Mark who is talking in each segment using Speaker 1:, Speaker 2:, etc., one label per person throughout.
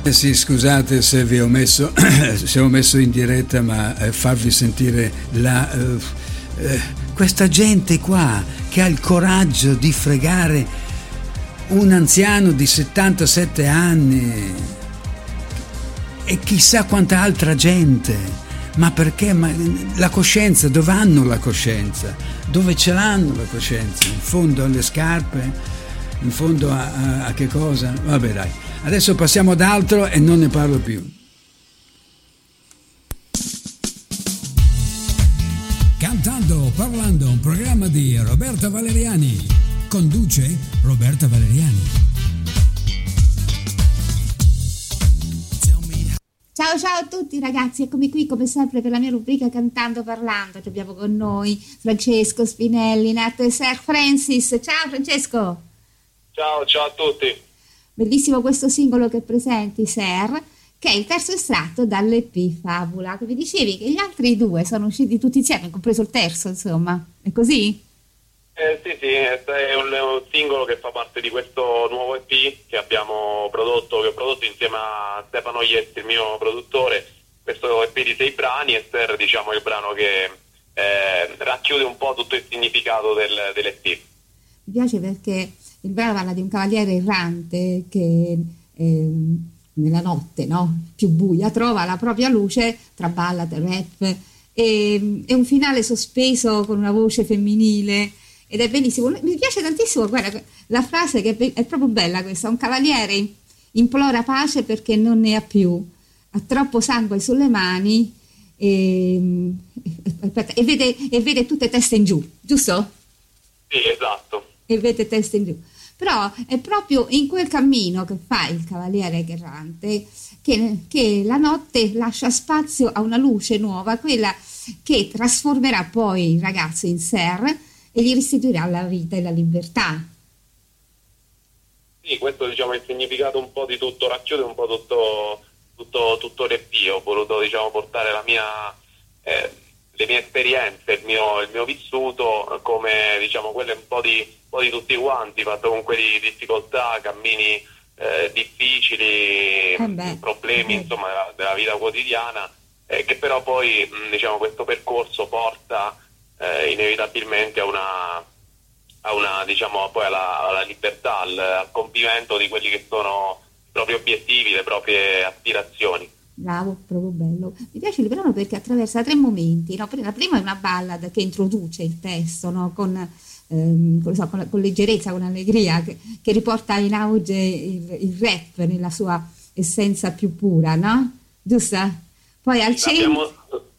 Speaker 1: Sì, scusate se vi ho messo, se ho messo in diretta, ma farvi sentire questa gente qua che ha il coraggio di fregare un anziano di 77 anni e chissà quanta altra gente. Ma perché? Ma la coscienza, dove hanno la coscienza? Dove ce l'hanno la coscienza? In fondo alle scarpe? In fondo a che cosa? Vabbè, dai. Adesso passiamo ad altro e non ne parlo più. Cantando, parlando, un programma di Roberta Valeriani. Conduce Roberta Valeriani.
Speaker 2: Ciao a tutti ragazzi, eccomi qui come sempre per la mia rubrica Cantando Parlando. Abbiamo con noi Francesco Spinelli, nato e Sir Francis. Ciao Francesco.
Speaker 3: Ciao a tutti.
Speaker 2: Bellissimo questo singolo che presenti, Sir, che è il terzo estratto dall'EP Fabula. Che vi dicevi che gli altri due sono usciti tutti insieme, compreso il terzo, insomma, è così?
Speaker 3: Sì, è un singolo che fa parte di questo nuovo EP che che ho prodotto insieme a Stefano Iesti, il mio produttore. Questo EP di 6 brani, e Sir, diciamo, è il brano che racchiude un po' tutto il significato dell'EP.
Speaker 2: Mi piace perché il brano parla di un cavaliere errante che nella notte, no, più buia, trova la propria luce tra ballad, rap e un finale sospeso con una voce femminile, ed è bellissimo. Mi piace tantissimo, guarda, la frase che è proprio bella questa: un cavaliere implora pace perché non ne ha più, ha troppo sangue sulle mani e vede tutte teste in giù, giusto?
Speaker 3: Sì, esatto.
Speaker 2: E vede teste in giù. Però è proprio in quel cammino che fa il cavaliere errante che la notte lascia spazio a una luce nuova, quella che trasformerà poi il ragazzo in Sir e gli restituirà la vita e la libertà.
Speaker 3: Sì, questo, diciamo, è il significato un po' di tutto, racchiude un po' tutto l'EP. Ho voluto, diciamo, portare le mie esperienze, il mio vissuto, come, diciamo, quelle un po' di tutti quanti, fatto comunque di difficoltà, cammini difficili, problemi, insomma, della vita quotidiana, che però poi, diciamo, questo percorso porta inevitabilmente a una diciamo, poi alla libertà, al compimento di quelli che sono i propri obiettivi, le proprie aspirazioni.
Speaker 2: Bravo, proprio bello. Mi piace il brano perché attraversa 3 momenti, no? La prima è una ballad che introduce il testo, no? Con leggerezza, con allegria, che riporta in auge il rap nella sua essenza più pura, no? Giusto? Poi al centro...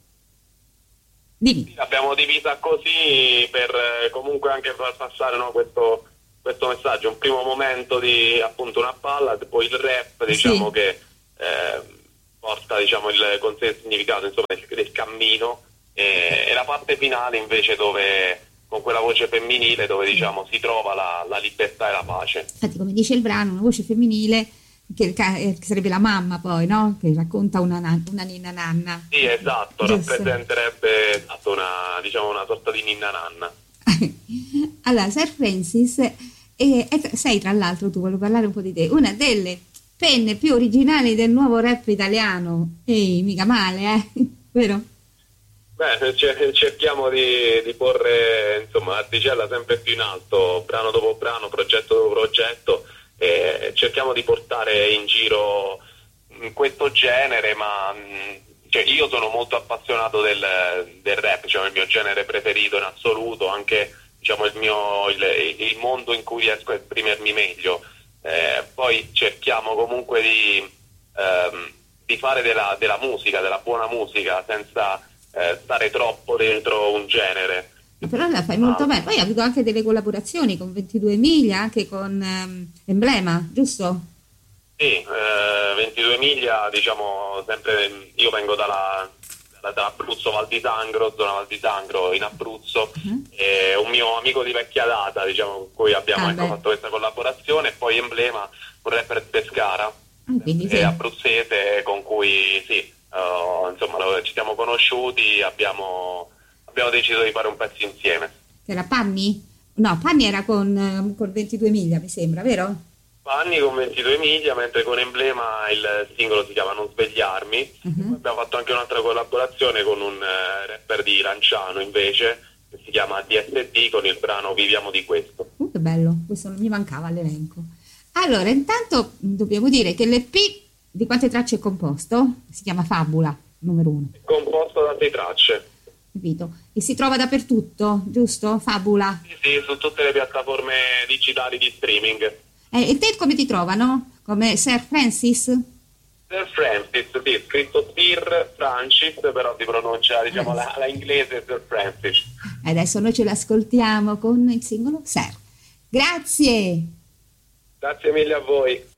Speaker 3: L'abbiamo divisa così per comunque anche far passare, no, questo messaggio. Un primo momento di, appunto, una ballad, poi il rap, diciamo, sì, che porta, diciamo, con sé il significato, insomma, del cammino, e la parte finale invece dove, con quella voce femminile, dove, diciamo, si trova la libertà e la pace.
Speaker 2: Infatti, come dice il brano, una voce femminile che sarebbe la mamma, poi, no? Che racconta una ninna nanna.
Speaker 3: Sì, esatto, rappresenterebbe una sorta di ninna nanna.
Speaker 2: Allora, Sir Francis, sei, tra l'altro, tu volevo parlare un po' di te, una delle penne più originali del nuovo rap italiano. Ehi, mica male, vero?
Speaker 3: Beh, cerchiamo di porre, insomma, l'asticella sempre più in alto, brano dopo brano, progetto dopo progetto, e cerchiamo di portare in giro questo genere, ma cioè, io sono molto appassionato del rap, cioè il mio genere preferito in assoluto, anche, diciamo, il mondo in cui riesco a esprimermi meglio. Poi cerchiamo comunque di fare della musica, della buona musica, senza stare troppo dentro un genere.
Speaker 2: Però la fai molto bene. Poi hai avuto anche delle collaborazioni con 22 Miglia, anche con Emblema, giusto?
Speaker 3: Sì, 22 Miglia, diciamo, sempre, io vengo dall'Abruzzo, Val di Sangro, zona Val di Sangro in Abruzzo, e un mio amico di vecchia data, diciamo, con cui abbiamo fatto questa collaborazione. E poi Emblema, un rapper di Pescara, abruzzese, con cui insomma, ci siamo conosciuti, abbiamo deciso di fare un pezzo insieme.
Speaker 2: Era Panni? No, Panni era con 22 Miglia, mi sembra, vero?
Speaker 3: Panni con 22 miglia, mentre con Emblema il singolo si chiama Non svegliarmi. Abbiamo fatto anche un'altra collaborazione con un rapper di Lanciano invece, che si chiama DSD, con il brano Viviamo di questo.
Speaker 2: Che bello, questo non mi mancava all'elenco. Allora, intanto dobbiamo dire che l'EP di quante tracce è composto? Si chiama Fabula, numero 1.
Speaker 3: È composto da 6 tracce.
Speaker 2: Capito? E si trova dappertutto, giusto? Fabula.
Speaker 3: Sì, su tutte le piattaforme digitali di streaming.
Speaker 2: E te come ti trovano? Come Sir Francis?
Speaker 3: Sir Francis, sì, scritto Sir Francis, però si pronuncia, diciamo, la inglese Sir Francis.
Speaker 2: Adesso noi ce l'ascoltiamo con il singolo Sir. Grazie!
Speaker 3: Grazie mille a voi.